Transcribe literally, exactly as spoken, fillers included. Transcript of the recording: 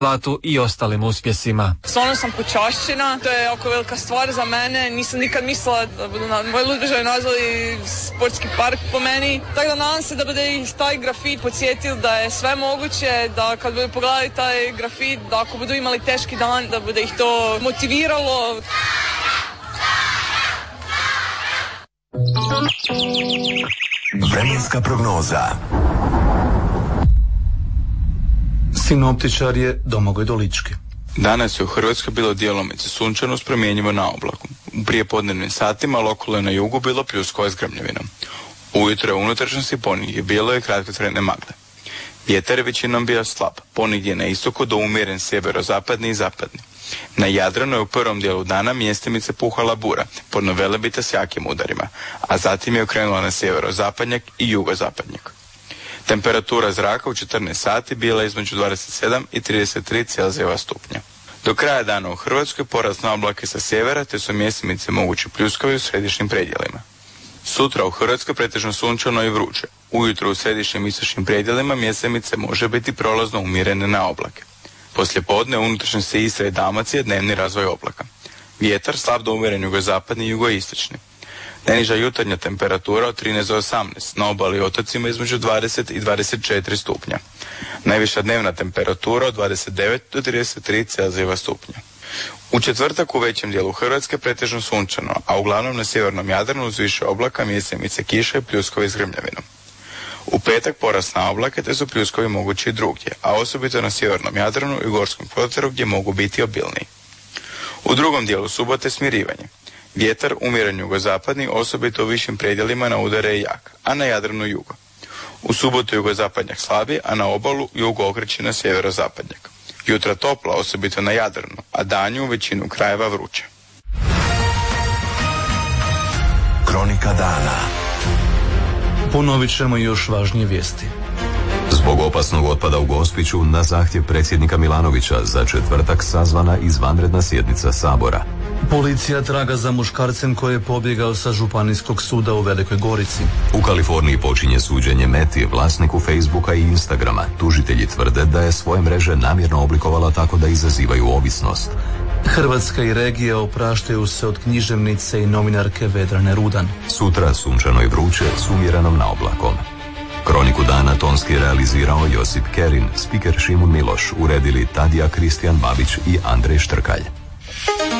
zlatu i ostalim uspjesima. Stvarno sam počašćena, to je jako velika stvar za mene, nisam nikad mislila da budu na moj Ludbrešćani nazvali sportski park po meni, tako da nadam se da bude i taj grafit podsjetil da je sve moguće, da kad budu pogledali taj grafit, da ako budu imali teški dan, da bude ih to motiviralo. Vremenska prognoza. Sinoptičar je Domagoj Dolički. Danas je u Hrvatskoj bilo djelomice sunčano s promjenjivo na oblaku. U prijepodnevnim satima lokalno na jugu bilo pljuskova s grmljavinom. Ujutro je u unutrašnjosti ponegdje bilo je kratkotrajne magle. Vjetar je većinom bio slab, ponegdje na istoku do umjeren sjeverozapadni i zapadni. Na Jadranu je u prvom dijelu dana mjestimice puhala bura, podno Velebita s jakim udarima, a zatim je okrenula na sjeverozapadnjak i jugozapadnjak. Temperatura zraka u četrnaest sati bila između dvadeset sedam i trideset tri Celzijeva stupnja. Do kraja dana u Hrvatskoj porast na oblake sa sjevera, te su mjestimice mogući pljuskovi u središnjim predjelima. Sutra u Hrvatskoj pretežno sunčano i vruće. Ujutro u središnjim istočnim predjelima mjestimice može biti prolazno umjerene na oblake. Poslije podne u unutrašnjosti Istre i Dalmacije dnevni razvoj oblaka. Vjetar slab do umjeren jugozapadni i jugoistočni. Najniža jutarnja temperatura od trinaest do osamnaest, na obali i otocima između dvadeset i dvadeset četiri stupnja. Najviša dnevna temperatura od dvadeset devet do trideset tri Celzijeva stupnja. U četvrtak u većem dijelu Hrvatske pretežno sunčano, a uglavnom na sjevernom Jadranu uz više oblaka mjestimice kiše i pljuskovi s grmljavinom. U petak porast na oblake te su pljuskovi mogući i drugdje, a osobito na sjevernom Jadranu i Gorskom kotaru gdje mogu biti obilniji. U drugom dijelu subote smirivanje. Vjetar umjeren jugozapadni, osobito u višim predjelima na udare je jak, a na Jadranu jugo. U subotu jugozapadnjak slabi, a na obalu jugo okreće na sjeverozapadnjak. Jutra topla, osobito na Jadranu, a danju u većinu krajeva vruće. Kronika dana. Ponovit ćemo još važnije vijesti. Zbog opasnog otpada u Gospiću, na zahtjev predsjednika Milanovića za četvrtak sazvana izvanredna sjednica Sabora. Policija traga za muškarcem koji je pobjegao sa Županijskog suda u Velikoj Gorici. U Kaliforniji počinje suđenje Meti, vlasniku Facebooka i Instagrama. Tužitelji tvrde da je svoje mreže namjerno oblikovala tako da izazivaju ovisnost. Hrvatska i regija opraštaju se od književnice i novinarke Vedrane Rudan. Sutra sunčano i vruće s umjerenom na oblakom. Kroniku dana tonski realizirao Josip Kerin, spiker Šimun Miloš, uredili Tadija Kristijan Babić i Andrej Štrkalj.